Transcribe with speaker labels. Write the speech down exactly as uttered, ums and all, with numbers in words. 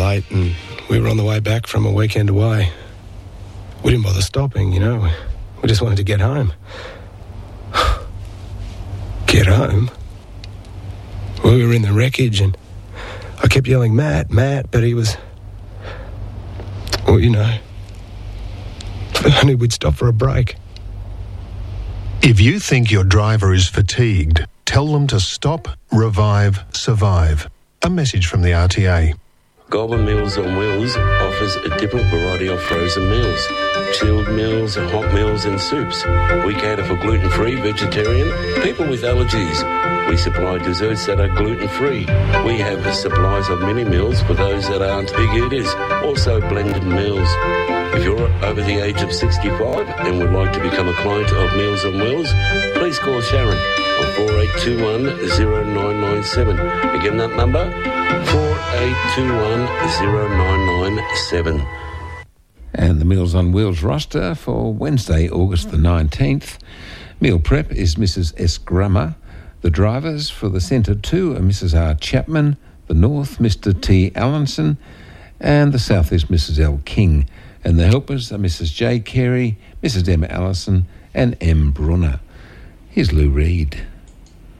Speaker 1: late and we were on the way back from a weekend away. We didn't bother stopping, you know. We just wanted to get home. Get home? Well, we were in the wreckage and I kept yelling, Matt, Matt, but he was... Well, you know, I knew we'd stop for a break.
Speaker 2: If you think your driver is fatigued, tell them to stop, revive, survive. A message from the R T A.
Speaker 3: Goulburn Meals on Wheels offers a different variety of frozen meals. Chilled meals, hot meals and soups. We cater for gluten-free, vegetarian, people with allergies. We supply desserts that are gluten-free. We have supplies of mini meals for those that aren't big eaters. Also blended meals. If you're over the age of sixty-five and would like to become a client of Meals on Wheels, please call Sharon on four eight two one, zero nine nine seven. Again, that number, four eight two one, zero nine nine seven.
Speaker 4: And the Meals on Wheels roster for Wednesday, August the nineteenth. Meal prep is Missus S. Grummer. The drivers for the Centre two are Missus R. Chapman, the North, Mister T. Allenson, and the South is Missus L. King. And the helpers are Missus J. Carey, Missus Emma Allison, and M. Brunner. Here's Lou Reed.